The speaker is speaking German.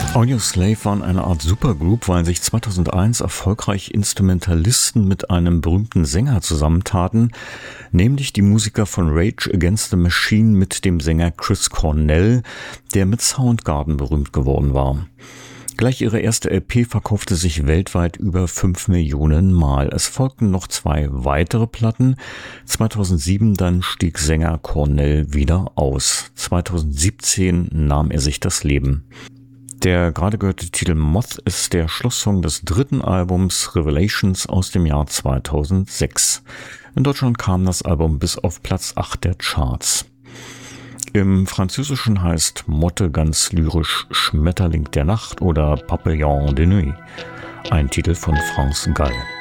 Audioslave waren eine Art Supergroup, weil sich 2001 erfolgreich Instrumentalisten mit einem berühmten Sänger zusammentaten, nämlich die Musiker von Rage Against the Machine mit dem Sänger Chris Cornell, der mit Soundgarden berühmt geworden war. Gleich ihre erste LP verkaufte sich weltweit über 5 Millionen Mal. Es folgten noch 2 weitere Platten. 2007 dann stieg Sänger Cornell wieder aus. 2017 nahm er sich das Leben. Der gerade gehörte Titel Moth ist der Schlusssong des 3. Albums Revelations aus dem Jahr 2006. In Deutschland kam das Album bis auf Platz 8 der Charts. Im Französischen heißt Motte ganz lyrisch Schmetterling der Nacht oder Papillon de Nuit, ein Titel von France Gall.